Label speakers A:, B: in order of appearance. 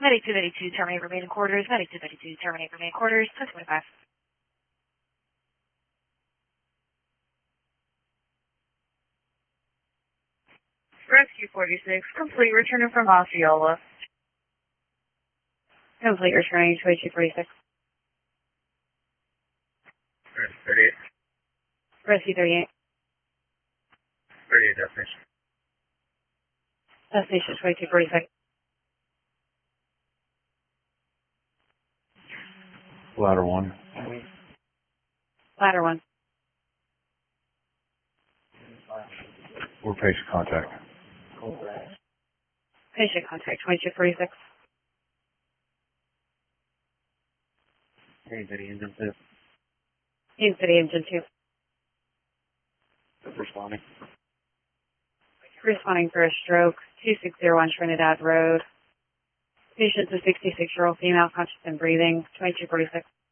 A: Medic 282, terminate remaining quarters. Medic 282, terminate remaining quarters. 1025. Rescue 46, complete returning from Osceola. Complete returning to 2246.
B: Rescue 38.
A: Rescue 38.
B: 38 destination.
A: Destination 2246.
C: Ladder 1.
A: Ladder 1.
C: We're patient contact.
A: Patient contact 2246.
B: Hey, City Engine 2.
A: Kansas City Engine 2.
B: Responding.
A: Responding for a stroke. 2601 Trinidad Road. Patient's a 66-year-old female, conscious and breathing. 2246.